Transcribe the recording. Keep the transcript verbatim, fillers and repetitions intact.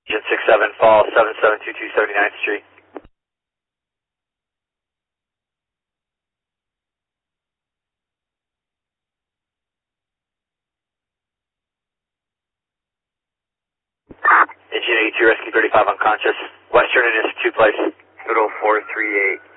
Engine six seven, fall seven seven two two seventy-ninth Street. Engine eighty-two, rescue thirty-five unconscious. Western and is two place. Total four three eight.